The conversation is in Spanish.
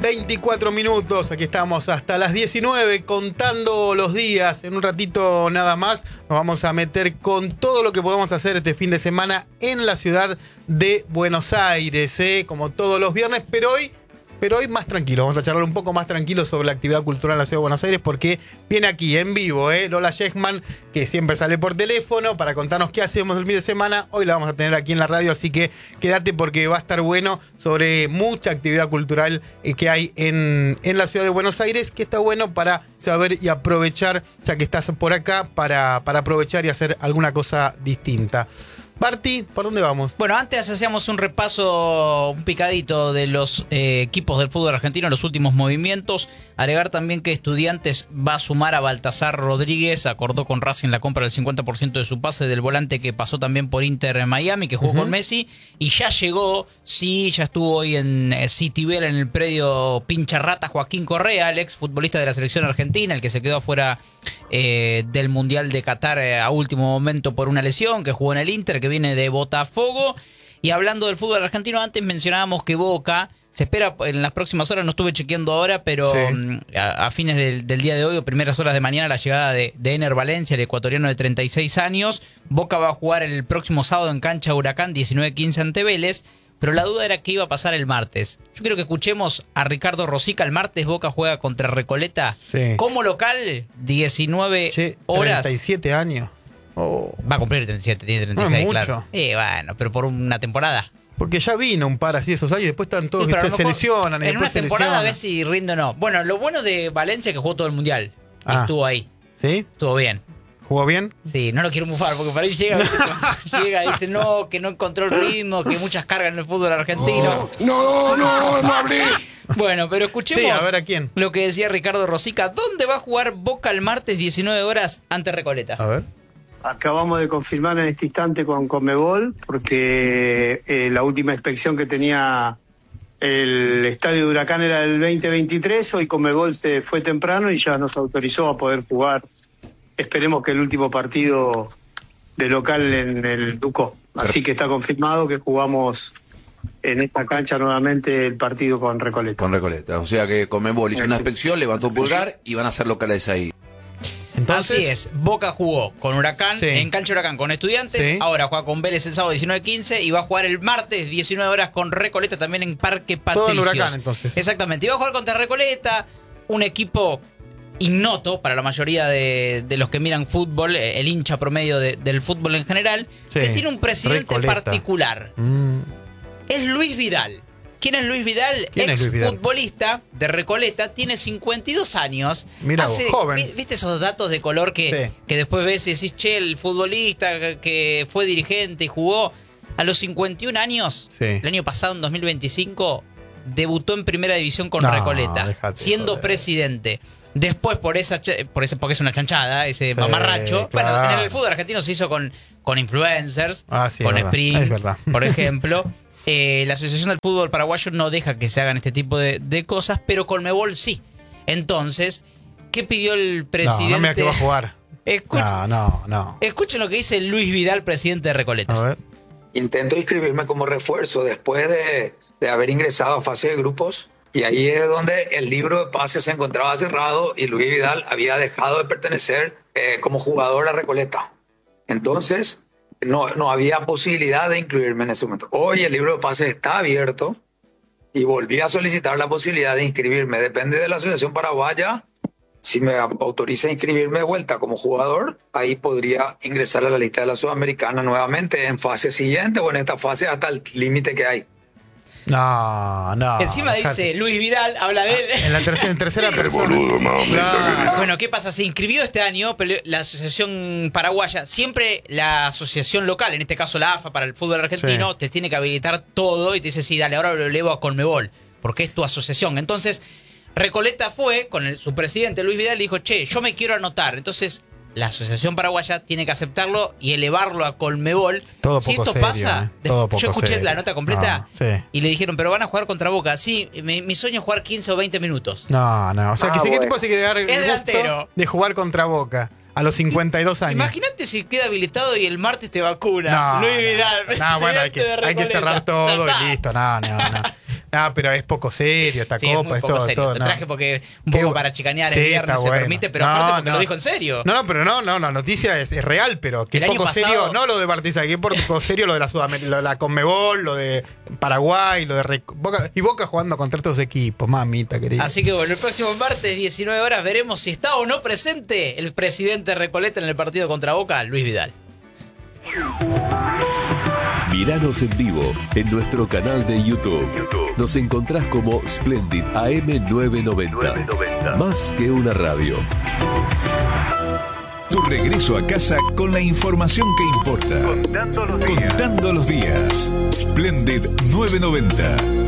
24 minutos, aquí estamos hasta las 19 contando los días. En un ratito nada más nos vamos a meter con todo lo que podamos hacer este fin de semana en la ciudad de Buenos Aires, como todos los viernes, pero hoy más tranquilo. Vamos a charlar un poco más tranquilo sobre la actividad cultural en la ciudad de Buenos Aires porque viene aquí en vivo Lola Shechman, que siempre sale por teléfono para contarnos qué hacemos el fin de semana. Hoy la vamos a tener aquí en la radio, así que quédate porque va a estar bueno sobre mucha actividad cultural que hay en la ciudad de Buenos Aires, que está bueno para saber y aprovechar, ya que estás por acá, para aprovechar y hacer alguna cosa distinta. Barty, ¿por dónde vamos? Bueno, antes hacíamos un repaso, un picadito de los equipos del fútbol argentino, los últimos movimientos. Agregar también que Estudiantes va a sumar a Baltasar Rodríguez, acordó con Racing la compra del 50% de su pase del volante que pasó también por Inter en Miami, que jugó con Messi, y ya llegó, sí, ya estuvo hoy en Citibel, en el predio Pincha Rata, Joaquín Correa, el ex futbolista de la selección argentina, el que se quedó afuera del Mundial de Qatar a último momento por una lesión, que jugó en el Inter, que viene de Botafogo. Y hablando del fútbol argentino, antes mencionábamos que Boca se espera en las próximas horas, no estuve chequeando ahora, pero sí, a fines del día de hoy o primeras horas de mañana, la llegada de Ener Valencia, el ecuatoriano de 36 años. Boca va a jugar el próximo sábado en cancha Huracán 19-15 ante Vélez, pero la duda era qué iba a pasar el martes. Yo quiero que escuchemos a Ricardo Rosica. El martes Boca juega contra Recoleta como local, 19 horas. 37 años. Oh. Va a cumplir 37, tiene 36, no claro. Bueno, pero por una temporada. Porque ya vino un par así esos años y después están todos que se lesionan. En una temporada a ver si rinde o no. Bueno, lo bueno de Valencia es que jugó todo el Mundial. Estuvo ahí. ¿Sí? Estuvo bien. ¿Jugó bien? Sí, no lo quiero mufar porque para ahí llega y dice no, que no encontró el ritmo, que muchas cargas en el fútbol argentino. No hablé. Bueno, pero escuchemos a ver a quién. Lo que decía Ricardo Rosica. ¿Dónde va a jugar Boca el martes 19 horas ante Recoleta? A ver. Acabamos de confirmar en este instante con Conmebol, porque la última inspección que tenía el estadio de Huracán era del 2023, hoy Conmebol se fue temprano y ya nos autorizó a poder jugar, esperemos que el último partido de local en el Ducó. Así que está confirmado que jugamos en esta cancha nuevamente el partido con Recoleta. Con Recoleta, o sea que Conmebol hizo una inspección, levantó pulgar y van a ser locales ahí. Entonces, así es, Boca jugó con Huracán, en cancha Huracán con Estudiantes, ahora juega con Vélez el sábado 19-15 y va a jugar el martes 19 horas con Recoleta también en Parque Patricios. Todo en Huracán, entonces. Exactamente, y va a jugar contra Recoleta, un equipo ignoto para la mayoría de los que miran fútbol, el hincha promedio del fútbol en general, que tiene un presidente particular. Es Luis Vidal. ¿Quién es Luis Vidal? Ex futbolista de Recoleta, tiene 52 años. Mira vos, joven. ¿Viste esos datos de color que después ves y decís, che, el futbolista que fue dirigente y jugó a los 51 años, el año pasado, en 2025, debutó en Primera División con Recoleta, siendo presidente. Después, porque es una chanchada, ese mamarracho. Claro. Bueno, en el fútbol argentino se hizo con influencers, con Spring, por ejemplo. La Asociación del Fútbol Paraguayo no deja que se hagan este tipo de cosas, pero Conmebol sí. Entonces, ¿qué pidió el presidente? No mira que va a jugar. No. Escuchen lo que dice Luis Vidal, presidente de Recoleta. A ver. Intento inscribirme como refuerzo después de haber ingresado a fase de grupos, y ahí es donde el libro de pases se encontraba cerrado y Luis Vidal había dejado de pertenecer como jugador a Recoleta. Entonces no había posibilidad de incluirme en ese momento. Hoy el libro de pases está abierto y volví a solicitar la posibilidad de inscribirme. Depende de la Asociación Paraguaya. Si me autoriza a inscribirme de vuelta como jugador, ahí podría ingresar a la lista de la Sudamericana nuevamente en fase siguiente o en esta fase hasta el límite que hay. No. Encima dice Luis Vidal, habla de él. En tercera persona. Claro. Bueno, ¿qué pasa? Se inscribió este año la Asociación Paraguaya. Siempre la asociación local, en este caso la AFA para el fútbol argentino, te tiene que habilitar todo y te dice, sí, dale, ahora lo elevo a Conmebol, porque es tu asociación. Entonces, Recoleta fue con su presidente Luis Vidal y dijo, che, yo me quiero anotar. Entonces, la Asociación Paraguaya tiene que aceptarlo y elevarlo a Conmebol. Todo si poco esto serio, pasa, yo escuché la nota completa y le dijeron, pero van a jugar contra Boca. Sí, mi sueño es jugar 15 o 20 minutos. No. O sea, ¿qué tipo se quiere dar el delantero de jugar contra Boca a los 52 años? Imagínate si queda habilitado y el martes te vacuna. Luis Vidal. Bueno, hay que cerrar todo y listo. No. Ah, pero es poco serio esta Sí, es copa, muy es poco todo, serio. todo. Lo No. traje porque un Qué poco bu- para chicanear Sí, el viernes está se bueno. permite, pero No, aparte porque no. lo dijo en serio. No, pero no, la noticia es real, pero que El es año poco pasado- serio, no lo de Bartiza, que es poco serio lo de la Sudamérica, lo de la Conmebol, lo de Paraguay, lo de Boca jugando contra estos equipos, mamita querida. Así que bueno, el próximo martes, 19 horas, veremos si está o no presente el presidente Recoleta en el partido contra Boca, Luis Vidal. Míranos en vivo en nuestro canal de YouTube. Nos encontrás como Splendid AM990. Más que una radio. Tu regreso a casa con la información que importa. Contando los días. Splendid 990.